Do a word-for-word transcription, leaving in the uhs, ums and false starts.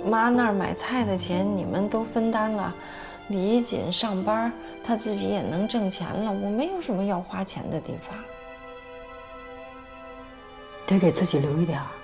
妈那儿买菜的钱你们都分担了，李锦上班，他自己也能挣钱了，我没有什么要花钱的地方。 得给自己留一点儿。